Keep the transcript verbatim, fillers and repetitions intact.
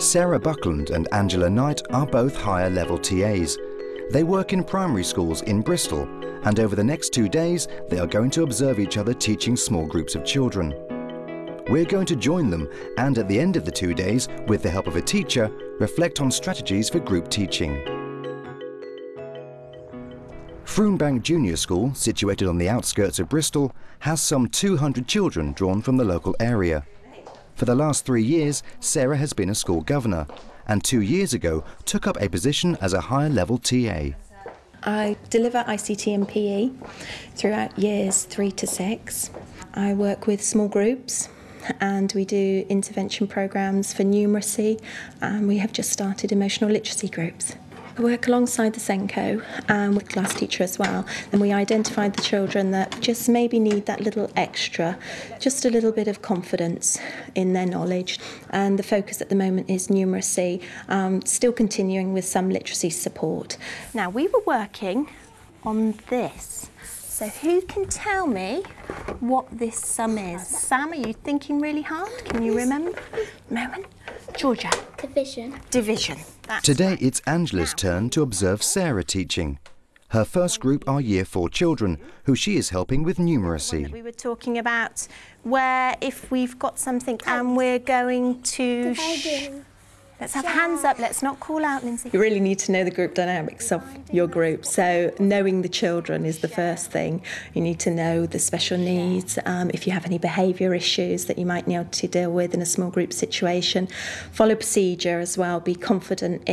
Sarah Buckland and Angela Knight are both higher level T As. They work in primary schools in Bristol, and over the next two days they are going to observe each other teaching small groups of children. We're going to join them and at the end of the two days, with the help of a teacher, reflect on strategies for group teaching. Froombank Junior School, situated on the outskirts of Bristol, has some two hundred children drawn from the local area. For the last three years, Sarah has been a school governor, and two years ago took up a position as a higher level T A. I deliver I C T and P E throughout years three to six. I work with small groups and we do intervention programmes for numeracy, and we have just started emotional literacy groups. I work alongside the SENCO and with class teacher as well, and we identified the children that just maybe need that little extra, just a little bit of confidence in their knowledge. And the focus at the moment is numeracy, um, still continuing with some literacy support. Now, we were working on this. So who can tell me what this sum is? Sam, are you thinking really hard? Can you remember? Moment. Georgia. Division. Division. That's Today right. it's Angela's turn to observe Sarah teaching. Her first group are Year four children, who she is helping with numeracy. We were talking about where if we've got something and we're going to... Sh Let's have hands up, let's not call out, Lindsay. You really need to know the group dynamics of your group. So knowing the children is the first thing. You need to know the special needs, um, if you have any behaviour issues that you might need to deal with in a small group situation. Follow procedure as well, be confident in